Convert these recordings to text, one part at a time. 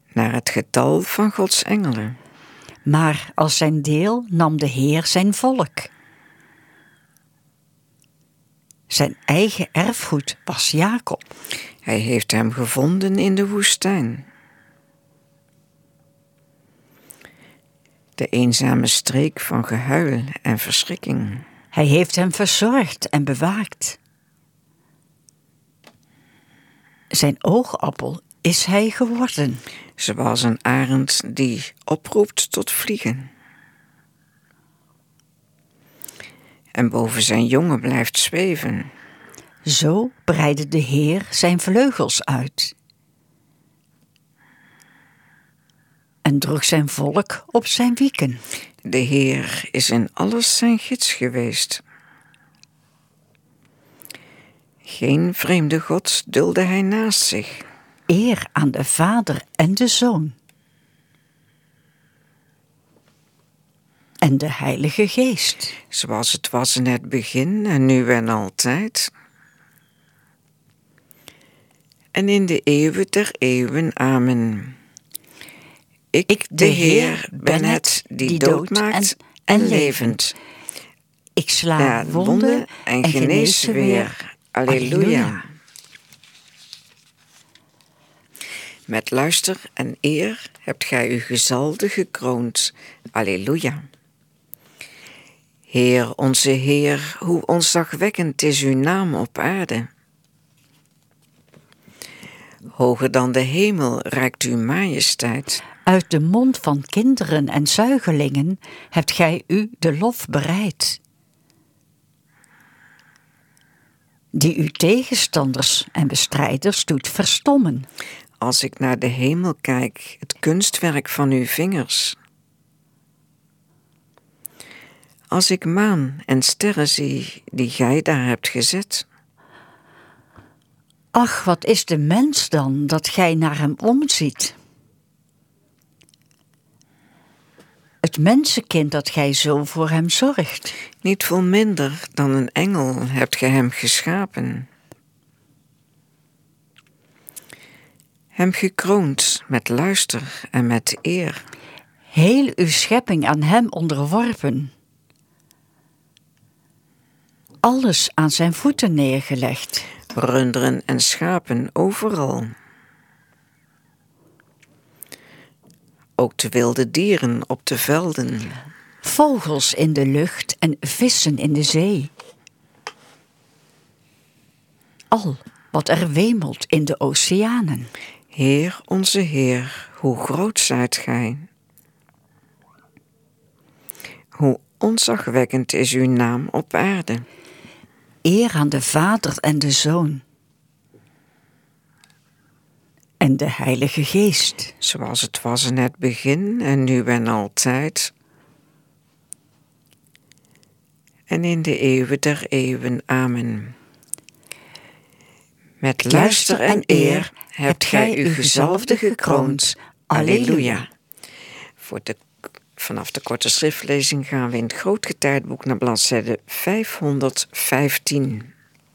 naar het getal van Gods engelen. Maar als zijn deel nam de Heer zijn volk. Zijn eigen erfgoed was Jacob. Hij heeft hem gevonden in de woestijn. De eenzame streek van gehuil en verschrikking. Hij heeft hem verzorgd en bewaakt. Zijn oogappel is hij geworden. Zoals een arend die oproept tot vliegen. En boven zijn jongen blijft zweven. Zo breidde de Heer zijn vleugels uit. En droeg zijn volk op zijn wieken. De Heer is in alles zijn gids geweest. Geen vreemde god duldde hij naast zich. Eer aan de Vader en de Zoon. En de Heilige Geest. Zoals het was in het begin en nu en altijd. En in de eeuwen der eeuwen. Amen. Ik, de Heer, ben het die dood maakt en levend. Ik sla wonden en genees weer. Alleluia. Met luister en eer hebt gij uw gezalde gekroond. Alleluia. Heer, onze Heer, hoe ontzagwekkend is uw naam op aarde. Hoger dan de hemel reikt uw majesteit. Uit de mond van kinderen en zuigelingen hebt gij u de lof bereid. Die uw tegenstanders en bestrijders doet verstommen. Als ik naar de hemel kijk, het kunstwerk van uw vingers. Als ik maan en sterren zie, die gij daar hebt gezet. Ach, wat is de mens dan, dat gij naar hem omziet? Het mensenkind dat gij zo voor hem zorgt. Niet veel minder dan een engel hebt gij hem geschapen. Hem gekroond met luister en met eer. Heel uw schepping aan hem onderworpen. Alles aan zijn voeten neergelegd. Runderen en schapen overal. Ook de wilde dieren op de velden. Vogels in de lucht en vissen in de zee. Al wat er wemelt in de oceanen. Heer, onze Heer, hoe groot zijt gij. Hoe ontzagwekkend is uw naam op aarde. Eer aan de Vader en de Zoon. En de Heilige Geest. Zoals het was in het begin en nu en altijd. En in de eeuwen der eeuwen. Amen. Met luister en eer hebt gij uw gezalfde gekroond. Alleluia. Vanaf de korte schriftlezing gaan we in het Grootgetijdboek naar bladzijde 515.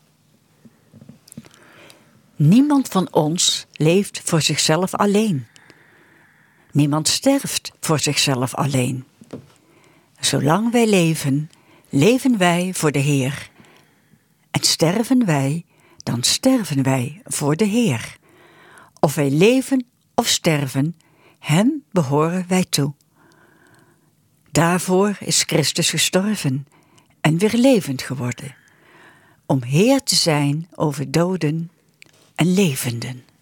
Niemand van ons leeft voor zichzelf alleen. Niemand sterft voor zichzelf alleen. Zolang wij leven, leven wij voor de Heer. En sterven wij, dan sterven wij voor de Heer. Of wij leven of sterven, hem behoren wij toe. Daarvoor is Christus gestorven en weer levend geworden, om Heer te zijn over doden en levenden.